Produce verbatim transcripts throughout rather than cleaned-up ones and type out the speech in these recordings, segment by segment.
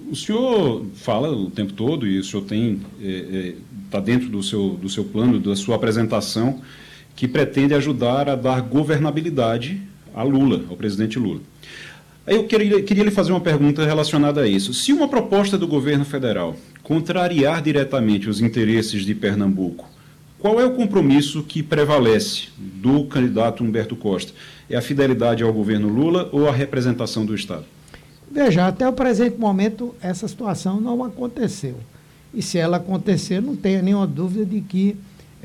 o senhor fala o tempo todo, e o senhor tem está é, é, dentro do seu, do seu plano, da sua apresentação, que pretende ajudar a dar governabilidade a Lula, ao presidente Lula. Aí eu queria, queria lhe fazer uma pergunta relacionada a isso. Se uma proposta do governo federal contrariar diretamente os interesses de Pernambuco, qual é o compromisso que prevalece do candidato Humberto Costa? É a fidelidade ao governo Lula ou a representação do Estado? Veja, até o presente momento essa situação não aconteceu. E se ela acontecer, não tenha nenhuma dúvida de que,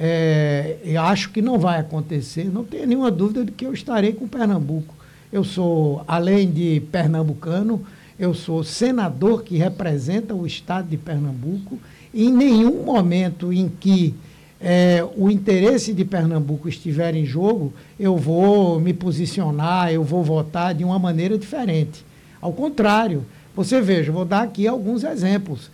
é, eu acho que não vai acontecer, não tenha nenhuma dúvida de que eu estarei com Pernambuco. Eu sou, além de pernambucano, eu sou senador que representa o Estado de Pernambuco, e em nenhum momento em que É, o interesse de Pernambuco estiver em jogo, eu vou me posicionar, eu vou votar de uma maneira diferente. Ao contrário, você veja, vou dar aqui alguns exemplos.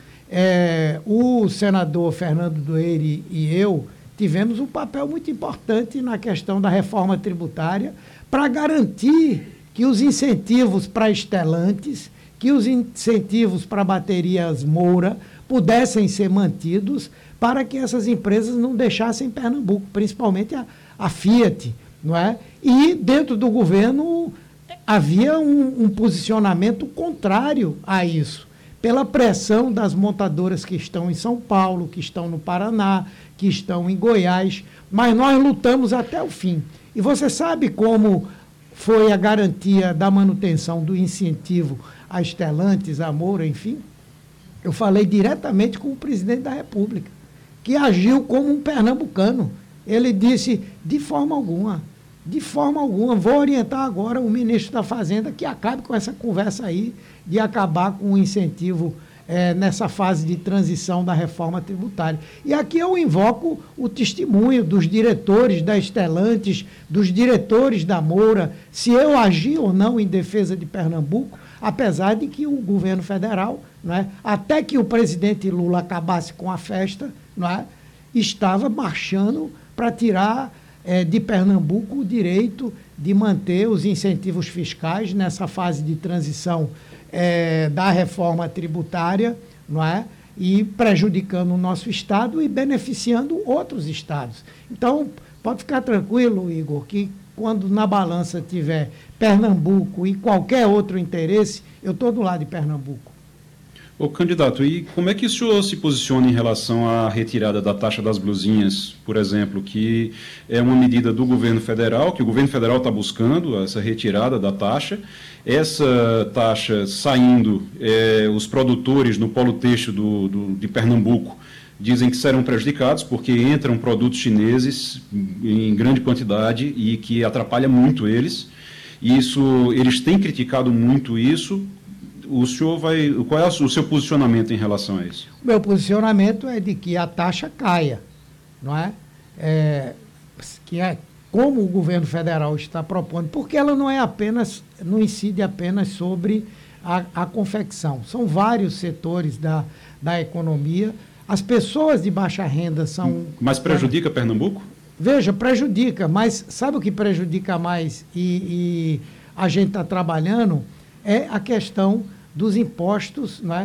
É, o senador Fernando Doeire e eu tivemos um papel muito importante na questão da reforma tributária para garantir que os incentivos para estelantes, que os incentivos para baterias Moura pudessem ser mantidos, para que essas empresas não deixassem Pernambuco, principalmente a, a Fiat, não é? E dentro do governo havia um, um posicionamento contrário a isso, pela pressão das montadoras que estão em São Paulo, que estão no Paraná, que estão em Goiás, mas nós lutamos até o fim. E você sabe como foi a garantia da manutenção do incentivo a Stellantis, a Moura, enfim? Eu falei diretamente com o presidente da República, que agiu como um pernambucano. Ele disse, de forma alguma, de forma alguma, vou orientar agora o ministro da Fazenda que acabe com essa conversa aí de acabar com o incentivo é, nessa fase de transição da reforma tributária. E aqui eu invoco o testemunho dos diretores da Stellantis, dos diretores da Moura, se eu agir ou não em defesa de Pernambuco, apesar de que o governo federal, não é, até que o presidente Lula acabasse com a festa, não é, estava marchando para tirar é, de Pernambuco o direito de manter os incentivos fiscais nessa fase de transição é, da reforma tributária, não é, e prejudicando o nosso Estado e beneficiando outros estados. Então, pode ficar tranquilo, Igor, que quando na balança tiver Pernambuco e qualquer outro interesse, eu estou do lado de Pernambuco. Ô, candidato, e como é que o senhor se posiciona em relação à retirada da taxa das blusinhas, por exemplo, que é uma medida do governo federal, que o governo federal está buscando essa retirada da taxa, essa taxa saindo, é, os produtores no polo têxtil do, do, de Pernambuco dizem que serão prejudicados porque entram produtos chineses em grande quantidade e que atrapalha muito eles. Isso, eles têm criticado muito isso. O senhor vai, qual é o seu posicionamento em relação a isso? O meu posicionamento é de que a taxa caia, não é? É, que é como o governo federal está propondo, porque ela não é apenas, não incide apenas sobre a, a confecção. São vários setores da, da economia. As pessoas de baixa renda são... Mas prejudica Pernambuco? Veja, prejudica, mas sabe o que prejudica mais e, e a gente está trabalhando? É a questão dos impostos, né,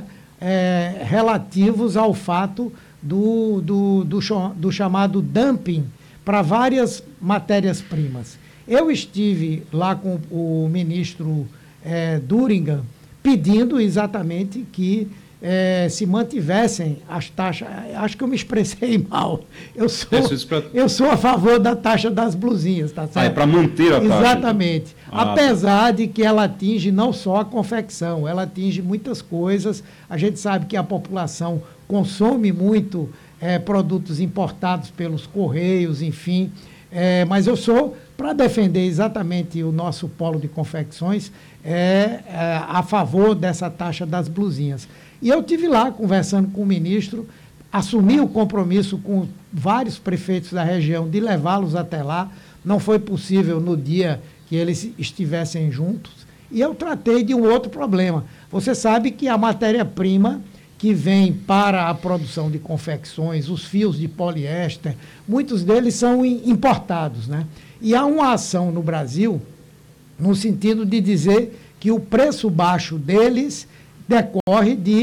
é, relativos ao fato do, do, do, do chamado dumping para várias matérias-primas. Eu estive lá com o ministro é, Durigan pedindo exatamente que é, se mantivessem as taxas. Acho que eu me expressei mal. Eu sou, pra... eu sou a favor da taxa das blusinhas, tá certo? Ah, é para manter a taxa. Exatamente. Ah, apesar de que ela atinge não só a confecção, ela atinge muitas coisas. A gente sabe que a população consome muito é, produtos importados pelos correios, enfim. É, mas eu sou para defender exatamente o nosso polo de confecções é, é, a favor dessa taxa das blusinhas. E eu estive lá conversando com o ministro, assumi o compromisso com vários prefeitos da região de levá-los até lá. Não foi possível no dia que eles estivessem juntos. E eu tratei de um outro problema. Você sabe que a matéria-prima que vem para a produção de confecções, os fios de poliéster, muitos deles são importados, né? E há uma ação no Brasil no sentido de dizer que o preço baixo deles decorre de